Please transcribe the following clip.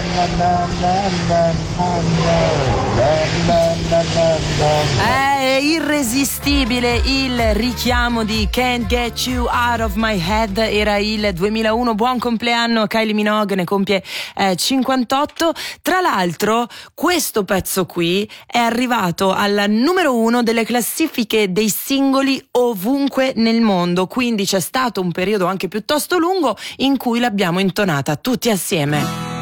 È irresistibile il richiamo di Can't Get You Out of My Head. Era il 2001. Buon compleanno a Kylie Minogue, ne compie 58. Tra l'altro questo pezzo qui è arrivato al numero 1 delle classifiche dei singoli ovunque nel mondo, quindi c'è stato un periodo anche piuttosto lungo in cui l'abbiamo intonata tutti assieme.